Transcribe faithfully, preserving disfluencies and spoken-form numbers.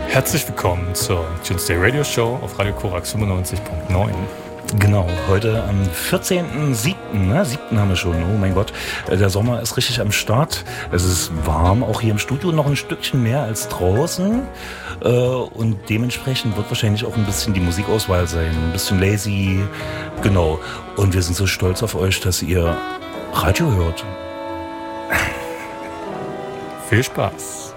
Herzlich willkommen zur Tuesday Radio Show auf Radio Korax fünfundneunzig Punkt neun. Genau, heute am vierzehnten siebten, ne? siebten haben wir schon, oh mein Gott, der Sommer ist richtig am Start. Es ist warm, auch hier im Studio noch ein Stückchen mehr als draußen. Und dementsprechend wird wahrscheinlich auch ein bisschen die Musikauswahl sein, ein bisschen lazy, genau. Und wir sind so stolz auf euch, dass ihr Radio hört. Viel Spaß.